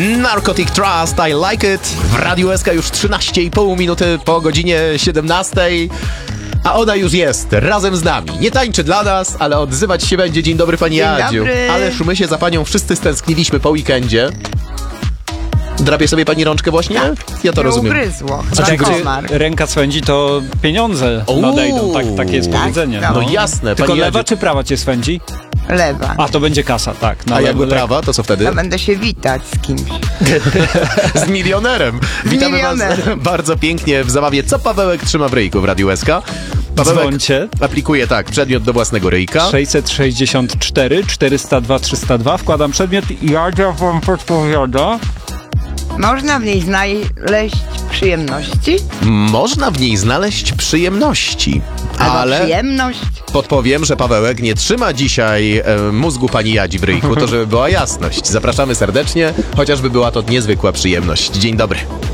Narcotic Trust, I Like It. W Radiu SK już 13,5 minuty po godzinie 17. A ona już jest razem z nami. Nie tańczy dla nas, ale odzywać się będzie. Dzień dobry, pani Jadziu. Dobry. Ależ my się za panią wszyscy stęskniliśmy po weekendzie. Drapie sobie pani rączkę właśnie? Ja to rozumiem. Ugryzło. A jak komar. ręka swędzi, to pieniądze nadejdą. Takie jest Tak? powiedzenie. No jasne, Tylko pani lewa Jadziu. czy prawa cię swędzi? Lewa. A, to będzie kasa, tak. A jakby prawa, to co wtedy? Ja będę się witać z kimś. Z milionerem. Witamy Milionerem. was bardzo pięknie w zabawie Co Pawełek trzyma w ryjku w Radiu SK. Pawełek Dzwońcie. aplikuje przedmiot do własnego ryjka. 664 402 302. Wkładam przedmiot i Jadzia wam podpowiada. Można w niej znaleźć przyjemności? Można w niej znaleźć przyjemności, Albo ale przyjemność? podpowiem, że Pawełek nie trzyma dzisiaj mózgu pani Jadzi w ryjku, to żeby była jasność. Zapraszamy serdecznie, chociażby była to niezwykła przyjemność. Dzień dobry.